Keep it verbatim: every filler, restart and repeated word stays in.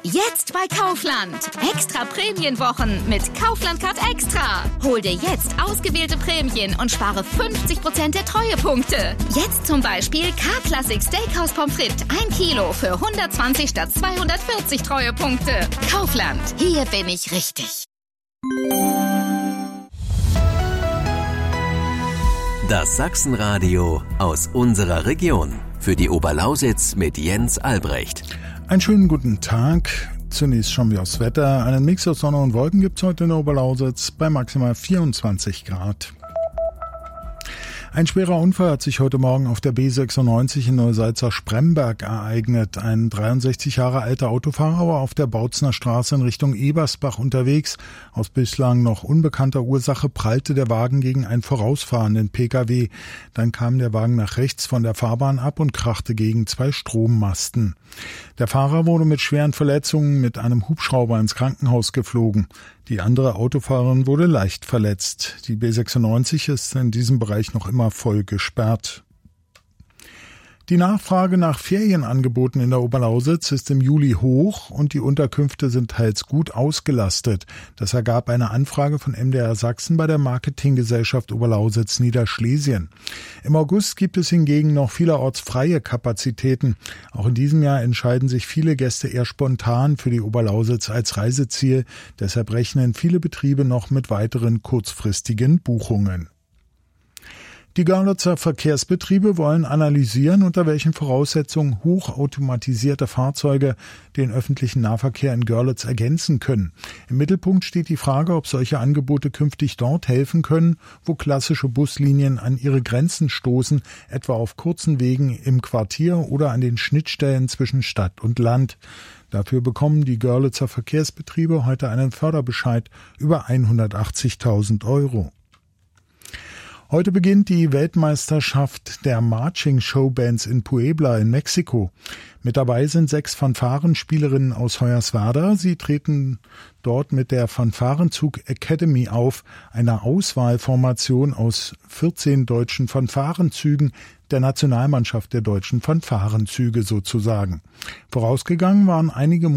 Jetzt bei Kaufland. Extra Prämienwochen mit Kaufland Card Extra. Hol dir jetzt ausgewählte Prämien und spare fünfzig Prozent der Treuepunkte. Jetzt zum Beispiel K-Classic Steakhouse Pommes frites ein Kilo für hundertzwanzig statt zweihundertvierzig Treuepunkte. Kaufland. Hier bin ich richtig. Das Sachsenradio aus unserer Region. Für die Oberlausitz mit Jens Albrecht. Einen schönen guten Tag. Zunächst schauen wir aufs Wetter. Einen Mix aus Sonne und Wolken gibt es heute in der Oberlausitz bei maximal vierundzwanzig Grad. Ein schwerer Unfall hat sich heute Morgen auf der B sechsundneunzig in Neusalza-Spremberg ereignet. Ein dreiundsechzig Jahre alter Autofahrer war auf der Bautzner Straße in Richtung Ebersbach unterwegs. Aus bislang noch unbekannter Ursache prallte der Wagen gegen einen vorausfahrenden Pkw. Dann kam der Wagen nach rechts von der Fahrbahn ab und krachte gegen zwei Strommasten. Der Fahrer wurde mit schweren Verletzungen mit einem Hubschrauber ins Krankenhaus geflogen. Die andere Autofahrerin wurde leicht verletzt. Die B sechsundneunzig ist in diesem Bereich noch immer voll gesperrt. Die Nachfrage nach Ferienangeboten in der Oberlausitz ist im Juli hoch und die Unterkünfte sind teils gut ausgelastet. Das ergab eine Anfrage von M D R Sachsen bei der Marketinggesellschaft Oberlausitz Niederschlesien. Im August gibt es hingegen noch vielerorts freie Kapazitäten. Auch in diesem Jahr entscheiden sich viele Gäste eher spontan für die Oberlausitz als Reiseziel. Deshalb rechnen viele Betriebe noch mit weiteren kurzfristigen Buchungen. Die Görlitzer Verkehrsbetriebe wollen analysieren, unter welchen Voraussetzungen hochautomatisierte Fahrzeuge den öffentlichen Nahverkehr in Görlitz ergänzen können. Im Mittelpunkt steht die Frage, ob solche Angebote künftig dort helfen können, wo klassische Buslinien an ihre Grenzen stoßen, etwa auf kurzen Wegen im Quartier oder an den Schnittstellen zwischen Stadt und Land. Dafür bekommen die Görlitzer Verkehrsbetriebe heute einen Förderbescheid über hundertachtzigtausend Euro. Heute beginnt die Weltmeisterschaft der Marching-Showbands in Puebla in Mexiko. Mit dabei sind sechs Fanfarenspielerinnen aus Hoyerswerda. Sie treten dort mit der Fanfarenzug Academy auf, einer Auswahlformation aus vierzehn deutschen Fanfarenzügen, der Nationalmannschaft der deutschen Fanfarenzüge sozusagen. Vorausgegangen waren einige